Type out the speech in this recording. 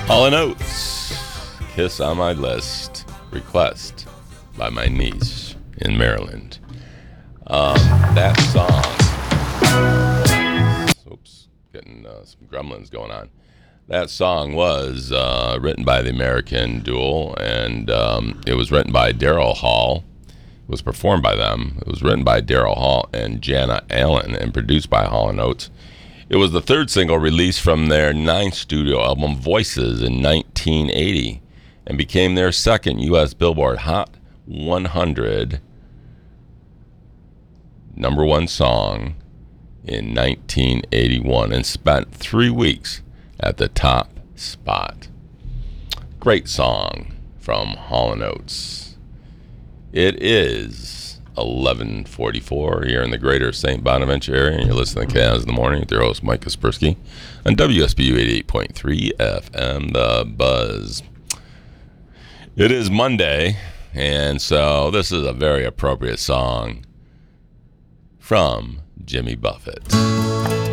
Hall & Oates, Kiss on My List, request by my niece in Maryland. That song, oops, getting some gremlins going on. That song was written by the American Duel, and it was written by Daryl Hall. It was performed by them. It was written by Daryl Hall and Jana Allen and produced by Hall & Oates. It was the third single released from their ninth studio album, Voices, in 1980, and became their second U.S. Billboard Hot 100 number one song in 1981 and spent 3 weeks at the top spot. Great song from Hall & Oates. It is 11:44 here in the greater St. Bonaventure area, and you're listening to Cavs in the Morning with your host, Mike Kaspersky, on WSBU 88.3 FM, The Buzz. It is Monday, and so this is a very appropriate song from Jimmy Buffett.